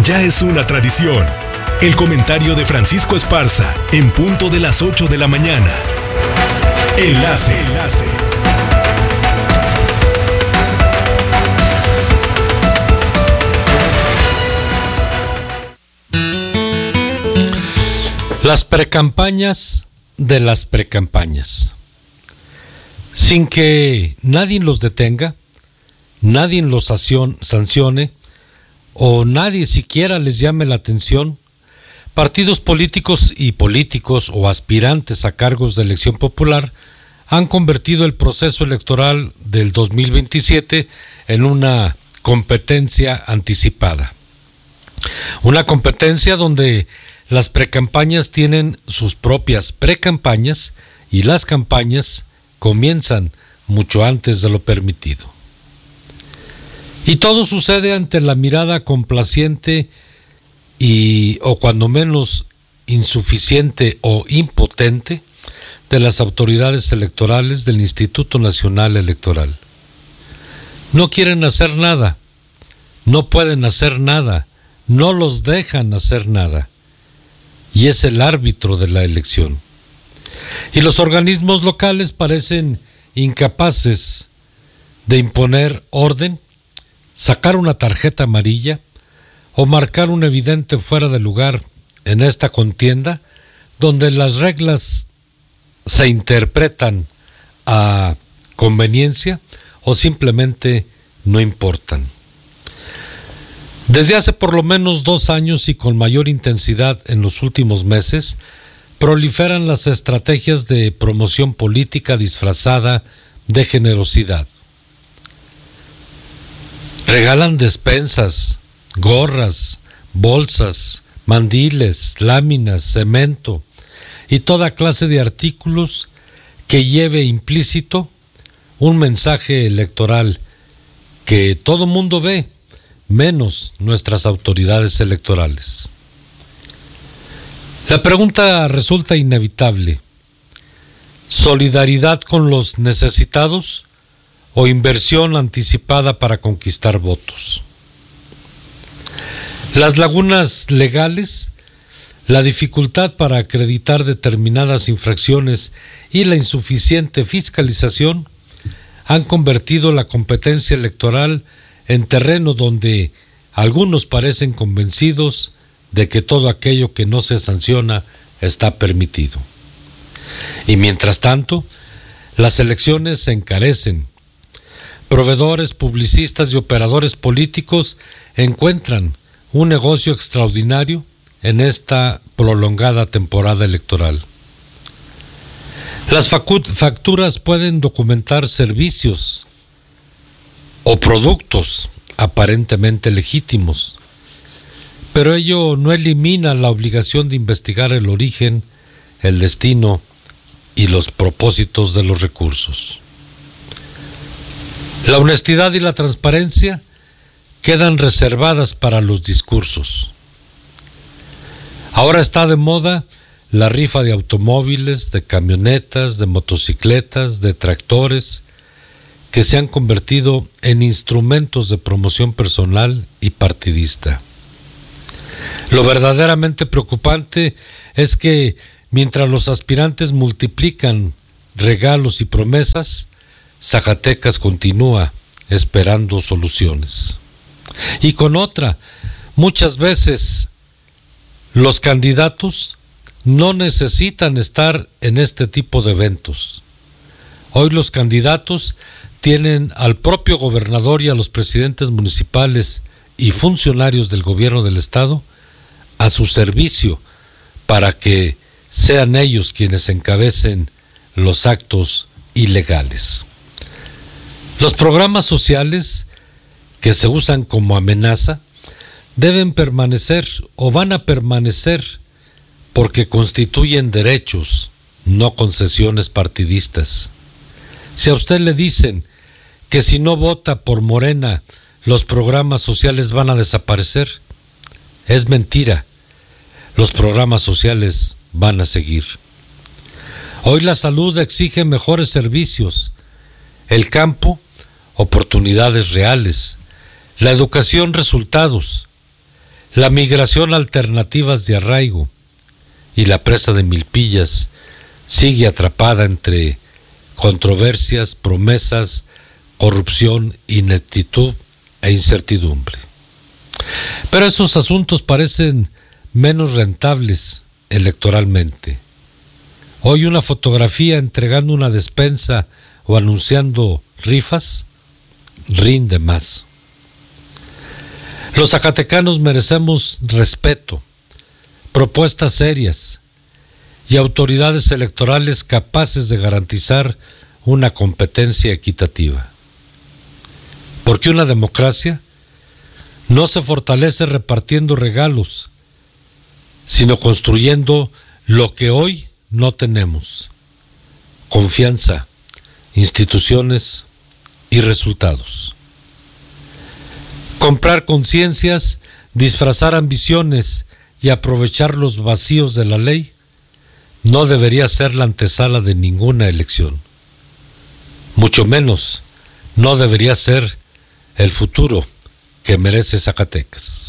ya es una tradición. El comentario de Francisco Esparza, en punto de las 8 de la mañana. Enlace. Las precampañas de las precampañas. Sin que nadie los detenga, nadie los sancione o nadie siquiera les llame la atención, partidos políticos y políticos o aspirantes a cargos de elección popular han convertido el proceso electoral del 2027 en una competencia anticipada. Una competencia donde las precampañas tienen sus propias precampañas y las campañas comienzan mucho antes de lo permitido. Y todo sucede ante la mirada complaciente o cuando menos insuficiente o impotente de las autoridades electorales del Instituto Nacional Electoral. No quieren hacer nada, no pueden hacer nada, no los dejan hacer nada. Y es el árbitro de la elección. Y los organismos locales parecen incapaces de imponer orden, sacar una tarjeta amarilla o marcar un evidente fuera de lugar en esta contienda donde las reglas se interpretan a conveniencia o simplemente no importan. Desde hace por lo menos 2 años y con mayor intensidad en los últimos meses, proliferan las estrategias de promoción política disfrazada de generosidad. Regalan despensas, gorras, bolsas, mandiles, láminas, cemento y toda clase de artículos que lleve implícito un mensaje electoral que todo mundo ve, menos nuestras autoridades electorales. La pregunta resulta inevitable: ¿solidaridad con los necesitados o inversión anticipada para conquistar votos? Las lagunas legales, la dificultad para acreditar determinadas infracciones y la insuficiente fiscalización han convertido la competencia electoral en terreno donde algunos parecen convencidos de que todo aquello que no se sanciona está permitido. Y mientras tanto, las elecciones se encarecen. Proveedores, publicistas y operadores políticos encuentran un negocio extraordinario en esta prolongada temporada electoral. Las facturas pueden documentar servicios o productos aparentemente legítimos, pero ello no elimina la obligación de investigar el origen, el destino y los propósitos de los recursos. La honestidad y la transparencia quedan reservadas para los discursos. Ahora está de moda la rifa de automóviles, de camionetas, de motocicletas, de tractores, que se han convertido en instrumentos de promoción personal y partidista. Lo verdaderamente preocupante es que mientras los aspirantes multiplican regalos y promesas, Zacatecas continúa esperando soluciones. Y con otra, muchas veces los candidatos no necesitan estar en este tipo de eventos. Hoy los candidatos tienen al propio gobernador y a los presidentes municipales y funcionarios del gobierno del estado a su servicio para que sean ellos quienes encabecen los actos ilegales. Los programas sociales que se usan como amenaza deben permanecer o van a permanecer porque constituyen derechos, no concesiones partidistas. Si a usted le dicen que si no vota por Morena, los programas sociales van a desaparecer, es mentira. Los programas sociales van a seguir. Hoy la salud exige mejores servicios, el campo, oportunidades reales, la educación, resultados, La migración a alternativas de arraigo y la presa de Milpillas sigue atrapada entre controversias, promesas, corrupción, ineptitud e incertidumbre. Pero esos asuntos parecen menos rentables electoralmente. Hoy una fotografía entregando una despensa o anunciando rifas rinde más. Los zacatecanos merecemos respeto, propuestas serias y autoridades electorales capaces de garantizar una competencia equitativa. Porque una democracia no se fortalece repartiendo regalos, sino construyendo lo que hoy no tenemos: confianza, instituciones y resultados. Comprar conciencias, disfrazar ambiciones y aprovechar los vacíos de la ley no debería ser la antesala de ninguna elección. Mucho menos no debería ser el futuro que merece Zacatecas.